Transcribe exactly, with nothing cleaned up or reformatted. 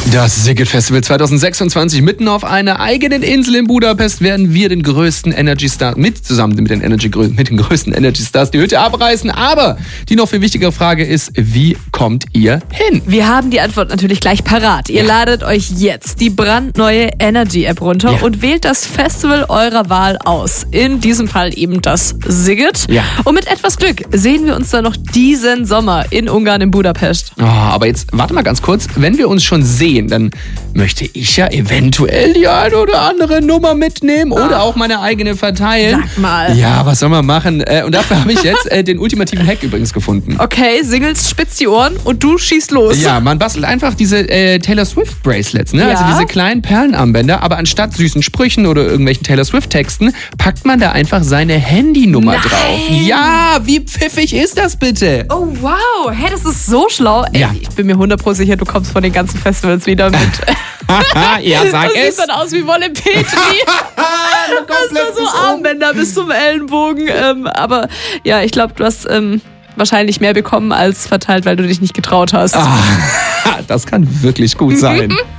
Das Sziget Festival zwanzig sechsundzwanzig. Mitten auf einer eigenen Insel in Budapest werden wir den größten Energy Stars, mit zusammen mit den, Energy, mit den größten Energy Stars die Hütte abreißen. Aber die noch viel wichtigere Frage ist, wie kommt ihr hin? Wir haben die Antwort natürlich gleich parat. Ihr ja. ladet euch jetzt die brandneue Energy-App runter ja. und wählt das Festival eurer Wahl aus. In diesem Fall eben das Sziget. Ja. Und mit etwas Glück sehen wir uns dann noch diesen Sommer in Ungarn, in Budapest. Oh, aber jetzt warte mal ganz kurz. Wenn wir uns schon sehen, dann möchte ich ja eventuell die eine oder andere Nummer mitnehmen oder auch meine eigene verteilen. Sag mal. Ja, was soll man machen? Und dafür habe ich jetzt den ultimativen Hack übrigens gefunden. Okay, Singles spitzt die Ohren und du schießt los. Ja, man bastelt einfach diese äh, Taylor Swift Bracelets, ne? Ja. Also diese kleinen Perlenarmbänder, aber anstatt süßen Sprüchen oder irgendwelchen Taylor Swift Texten, packt man da einfach seine Handynummer Nein. drauf. Ja, wie pfiffig ist das bitte? Oh wow, hey, das ist so schlau. Ey, Ja. Ich bin mir hundert Prozent sicher, du kommst von den ganzen Festivals wieder mit. Ja, sag das es. sieht dann aus wie Wolle Petri. Das ist da so Armbänder bis zum Ellenbogen. Ähm, aber ja, ich glaube, du hast ähm, wahrscheinlich mehr bekommen als verteilt, weil du dich nicht getraut hast. Ah, das kann wirklich gut sein.